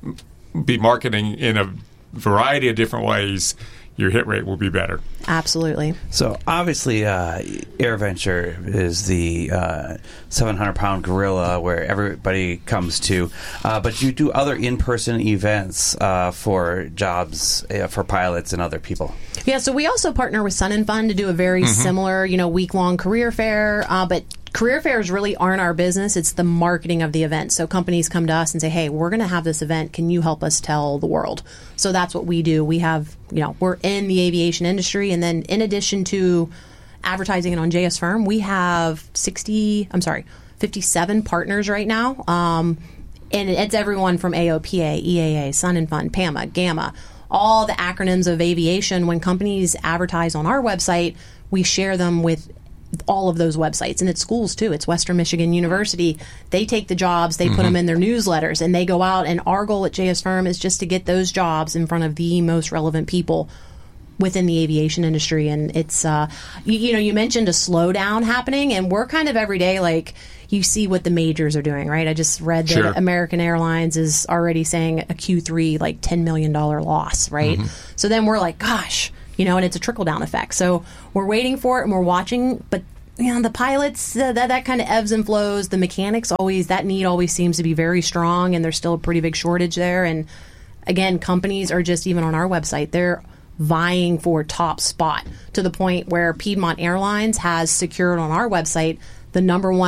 S3: be marketing in a variety of different ways, your hit rate will be better.
S11: Absolutely.
S1: So obviously, uh, AirVenture is the uh, seven hundred pound gorilla where everybody comes to. Uh, but you do other in-person events uh, for jobs uh, for pilots and other people.
S11: Yeah, so we also partner with Sun and Fun to do a very
S3: Mm-hmm.
S11: similar, you know, week-long career fair. Uh, but career fairs really aren't our business. It's the marketing of the event. So companies come to us and say, hey, we're going to have this event. Can you help us tell the world? So that's what we do. We have, you know, we're in the aviation industry. And then in addition to advertising it on J S Firm, we have sixty, I'm sorry, fifty-seven partners right now. Um, and it's everyone from A O P A, E A A, Sun and Fun, PAMA, GAMA, all the acronyms of aviation. When companies advertise on our website, we share them with all of those websites, and it's schools too. It's Western Michigan University. They take the jobs, they mm-hmm. put them in their newsletters, and they go out. And our goal at J S Firm is just to get those jobs in front of the most relevant people within the aviation industry. And it's, uh, you, you know, you mentioned a slowdown happening, and we're kind of every day like you see what the majors are doing, right? I just read that
S3: sure.
S11: American Airlines is already saying a Q three like ten million dollars loss, right? Mm-hmm. So then we're like, gosh. You know, and it's a trickle-down effect. So we're waiting for it and we're watching. But, you know, the pilots, uh, that, that kind of ebbs and flows. The mechanics always, that need always seems to be very strong, and there's still a pretty big shortage there. And, again, companies are just, even on our website, they're vying for top spot to the point where Piedmont Airlines has secured on our website the number one